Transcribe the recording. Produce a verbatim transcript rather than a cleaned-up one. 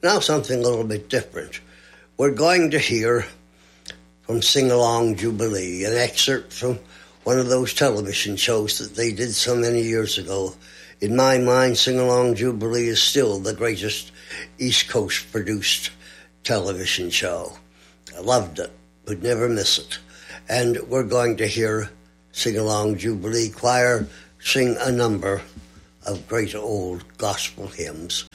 Now something a little bit different. We're going to hear from Sing Along Jubilee, an excerpt from one of those television shows that they did so many years ago. In my mind, Sing Along Jubilee is still the greatest East Coast produced television show. I loved it, would never miss it. And we're going to hear Sing Along Jubilee Choir sing a number of great old gospel hymns.